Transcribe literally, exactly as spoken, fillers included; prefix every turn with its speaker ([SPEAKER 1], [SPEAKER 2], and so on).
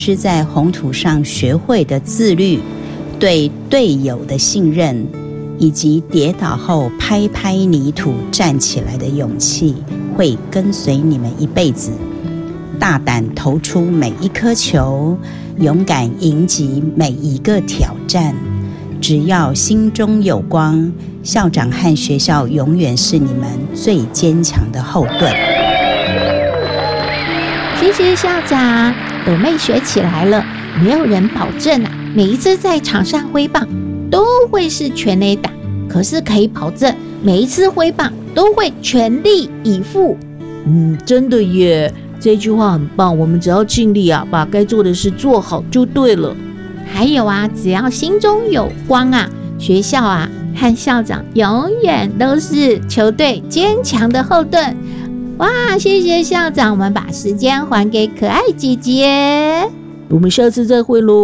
[SPEAKER 1] 是在红土上学会的自律，对队友的信任，以及跌倒后拍拍泥土站起来的勇气，会跟随你们一辈子。大胆投出每一颗球，勇敢迎击每一个挑战。只要心中有光，校长和学校永远是你们最坚强的后盾。
[SPEAKER 2] 谢谢校长，朵妹学起来了。没有人保证啊，每一次在场上挥棒都会是全垒打，可是可以保证每一次挥棒都会全力以赴。
[SPEAKER 3] 嗯，真的耶，这句话很棒。我们只要尽力啊，把该做的事做好就对了。
[SPEAKER 2] 还有啊，只要心中有光啊，学校啊和校长永远都是球队坚强的后盾。哇，谢谢校长，我们把时间还给可爱姐姐。
[SPEAKER 3] 我们下次再会喽。